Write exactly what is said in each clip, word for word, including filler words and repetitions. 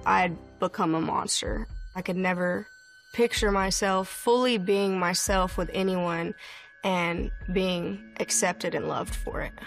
I'd become a monster. I could never picture myself fully being myself with anyone and being accepted and loved for it.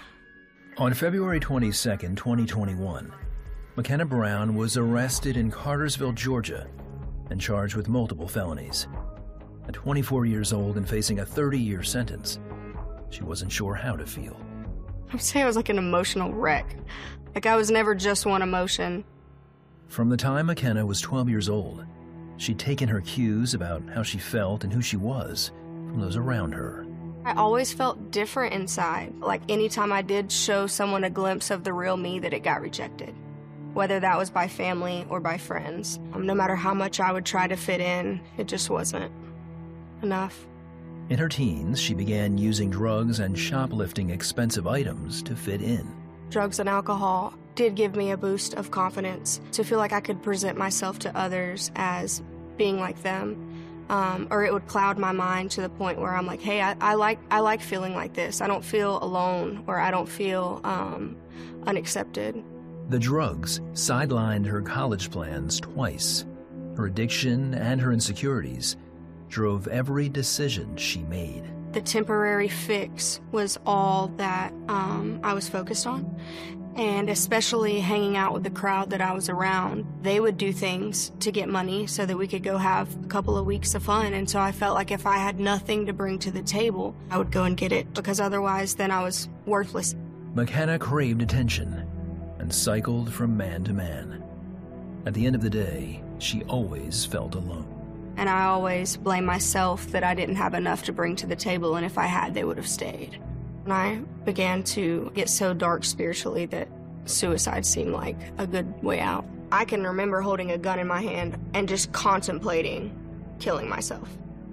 On February twenty-second, twenty twenty-one, McKenna Brown was arrested in Cartersville, Georgia, and charged with multiple felonies. At twenty-four years old and facing a thirty-year sentence, she wasn't sure how to feel. I would say I was like an emotional wreck. Like I was never just one emotion. From the time McKenna was twelve years old, she'd taken her cues about how she felt and who she was from those around her. I always felt different inside. Like anytime I did show someone a glimpse of the real me, that it got rejected. Whether that was by family or by friends. Um, no matter how much I would try to fit in, it just wasn't enough. In her teens, she began using drugs and shoplifting expensive items to fit in. Drugs and alcohol did give me a boost of confidence to feel like I could present myself to others as being like them. Um, or it would cloud my mind to the point where I'm like, hey, I, I like I like feeling like this. I don't feel alone, or I don't feel um, unaccepted. The drugs sidelined her college plans twice. Her addiction and her insecurities drove every decision she made. The temporary fix was all that um, I was focused on. And especially hanging out with the crowd that I was around, they would do things to get money so that we could go have a couple of weeks of fun. And so I felt like if I had nothing to bring to the table, I would go and get it, because otherwise then I was worthless. McKenna craved attention and cycled from man to man. At the end of the day, she always felt alone. And I always blame myself that I didn't have enough to bring to the table, and if I had, they would have stayed. And I began to get so dark spiritually that suicide seemed like a good way out. I can remember holding a gun in my hand and just contemplating killing myself.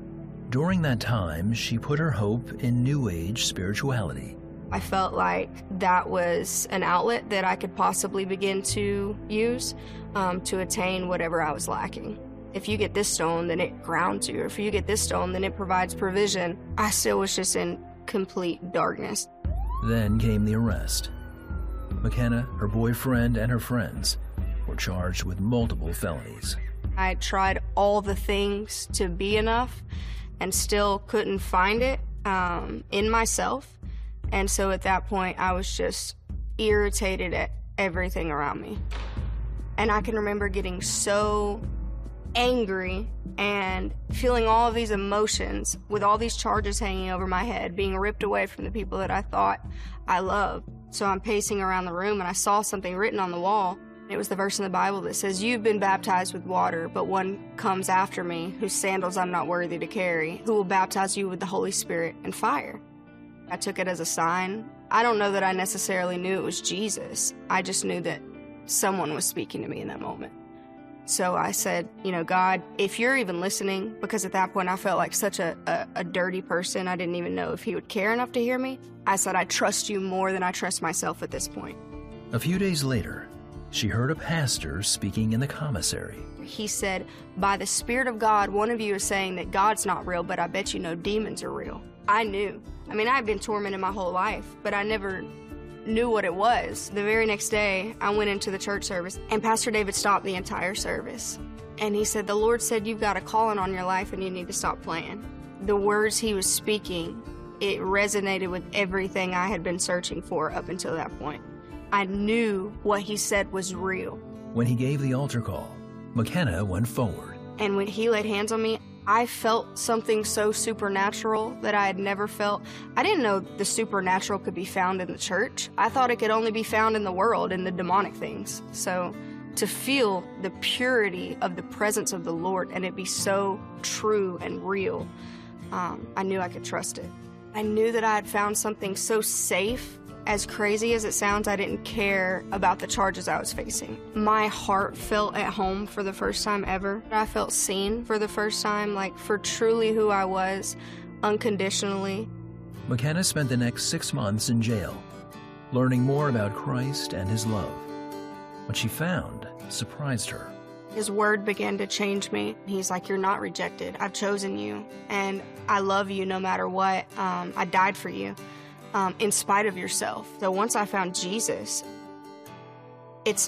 During that time, she put her hope in New Age spirituality. I felt like that was an outlet that I could possibly begin to use um, to attain whatever I was lacking. If you get this stone, then it grounds you. Or if you get this stone, then it provides provision. I still was just in complete darkness. Then came the arrest. McKenna, her boyfriend, and her friends were charged with multiple felonies. I tried all the things to be enough and still couldn't find it um, in myself. And so at that point, I was just irritated at everything around me. And I can remember getting so angry and feeling all of these emotions with all these charges hanging over my head, being ripped away from the people that I thought I loved. So I'm pacing around the room and I saw something written on the wall. It was the verse in the Bible that says, "You've been baptized with water, but one comes after me, whose sandals I'm not worthy to carry, who will baptize you with the Holy Spirit and fire." I took it as a sign. I don't know that I necessarily knew it was Jesus. I just knew that someone was speaking to me in that moment. So I said, you know, God, if you're even listening, because at that point I felt like such a, a, a dirty person. I didn't even know if he would care enough to hear me. I said, I trust you more than I trust myself at this point. A few days later, she heard a pastor speaking in the commissary. He said, by the Spirit of God, one of you is saying that God's not real, but I bet you know demons are real. I knew. I mean, I've been tormented my whole life, but I never knew what it was. The very next day, I went into the church service, and Pastor David stopped the entire service. And he said, the Lord said you've got a calling on your life and you need to stop playing. The words he was speaking, it resonated with everything I had been searching for up until that point. I knew what he said was real. When he gave the altar call, McKenna went forward. And when he laid hands on me, I felt something so supernatural that I had never felt. I didn't know the supernatural could be found in the church. I thought it could only be found in the world, in the demonic things. So to feel the purity of the presence of the Lord and it be so true and real, um, I knew I could trust it. I knew that I had found something so safe. As crazy as it sounds, I didn't care about the charges I was facing. My heart felt at home for the first time ever. I felt seen for the first time, like for truly who I was, unconditionally. McKenna spent the next six months in jail, learning more about Christ and his love. What she found surprised her. His word began to change me. He's like, you're not rejected. I've chosen you, and I love you no matter what. Um, I died for you. Um, in spite of yourself. So once I found Jesus, it's like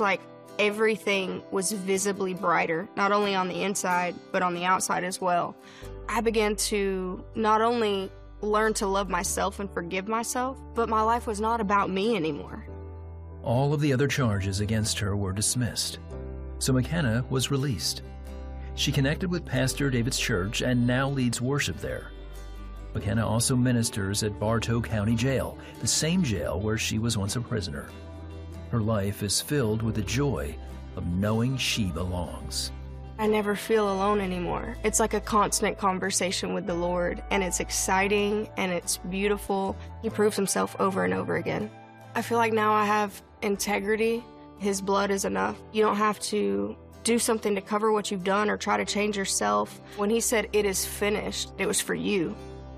everything was visibly brighter, not only on the inside, but on the outside as well. I began to not only learn to love myself and forgive myself, but my life was not about me anymore. All of the other charges against her were dismissed, so McKenna was released. She connected with Pastor David's church and now leads worship there. McKenna also ministers at Bartow County Jail, the same jail where she was once a prisoner. Her life is filled with the joy of knowing she belongs. I never feel alone anymore. It's like a constant conversation with the Lord, and it's exciting and it's beautiful. He proves himself over and over again. I feel like now I have integrity. His blood is enough. You don't have to do something to cover what you've done or try to change yourself. When he said, "It is finished," it was for you.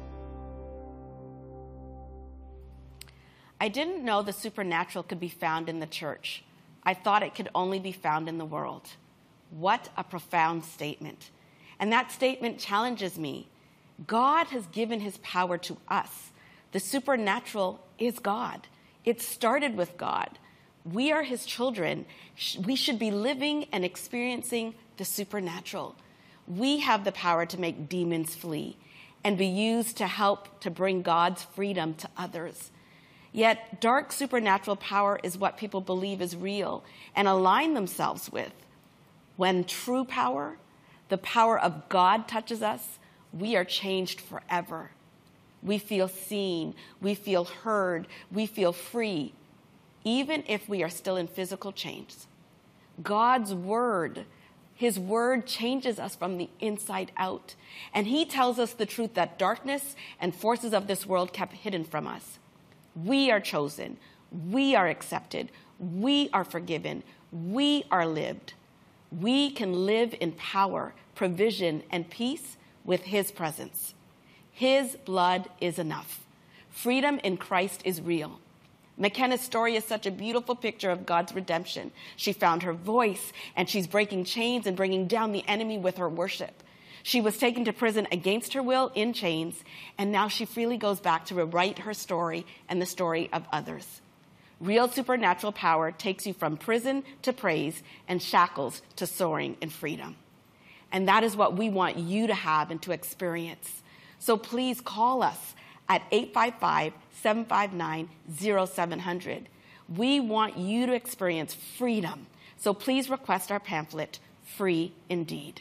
I didn't know the supernatural could be found in the church. I thought it could only be found in the world. What a profound statement. And that statement challenges me. God has given his power to us. The supernatural is God. It started with God. We are his children. We should be living and experiencing the supernatural. We have the power to make demons flee and be used to help to bring God's freedom to others. Yet dark supernatural power is what people believe is real and align themselves with. When true power, the power of God, touches us, we are changed forever. We feel seen, we feel heard, we feel free, even if we are still in physical chains. God's word, his word changes us from the inside out, and he tells us the truth that darkness and forces of this world kept hidden from us. We are chosen, we are accepted, we are forgiven, we are lived. We can live in power, provision, and peace with his presence. His blood is enough. Freedom in Christ is real. McKenna's story is such a beautiful picture of God's redemption. She found her voice, and she's breaking chains and bringing down the enemy with her worship. She was taken to prison against her will in chains, and now she freely goes back to rewrite her story and the story of others. Real supernatural power takes you from prison to praise and shackles to soaring in freedom. And that is what we want you to have and to experience. So please call us at eight five five, seven five nine, zero seven zero zero. We want you to experience freedom. So please request our pamphlet, Free Indeed.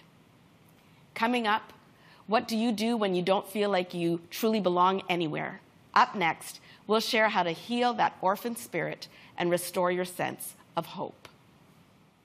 Coming up, what do you do when you don't feel like you truly belong anywhere? Up next, we'll share how to heal that orphan spirit and restore your sense of hope.